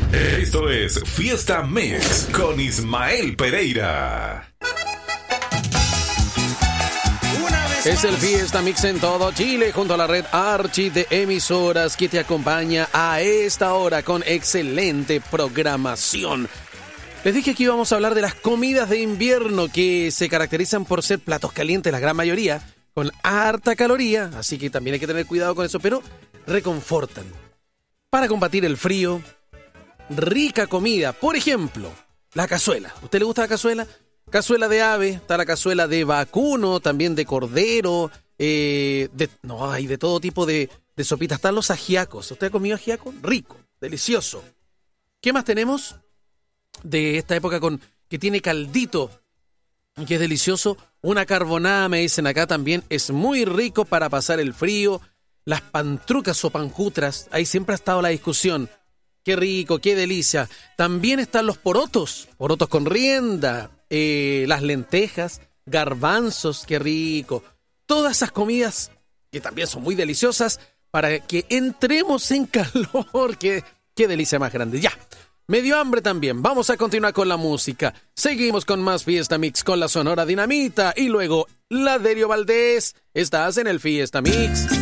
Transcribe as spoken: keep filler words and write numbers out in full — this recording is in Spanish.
Esto es Fiesta Mix con Ismael Pereira. Es el Fiesta Mix en todo Chile, junto a la red Archi de emisoras que te acompaña a esta hora con excelente programación. Les dije que íbamos a hablar de las comidas de invierno que se caracterizan por ser platos calientes, la gran mayoría, con harta caloría, así que también hay que tener cuidado con eso, pero reconfortan. Para combatir el frío, rica comida, por ejemplo, la cazuela. ¿A usted le gusta la cazuela? Cazuela de ave, está la cazuela de vacuno, también de cordero, eh, de, no, hay de todo tipo de, de sopitas. Están los ajiacos. ¿Usted ha comido ajiaco? Rico, delicioso. ¿Qué más tenemos de esta época con que tiene caldito, que es delicioso? Una carbonada, me dicen acá también, es muy rico para pasar el frío. Las pantrucas o panjutras, ahí siempre ha estado la discusión. Qué rico, qué delicia. También están los porotos, porotos con rienda, eh, las lentejas, garbanzos, qué rico. Todas esas comidas que también son muy deliciosas para que entremos en calor. Qué, qué delicia más grande. Ya, me dio hambre también. Vamos a continuar con la música. Seguimos con más Fiesta Mix con la Sonora Dinamita y luego la Derio Valdés. Estás en el Fiesta Mix.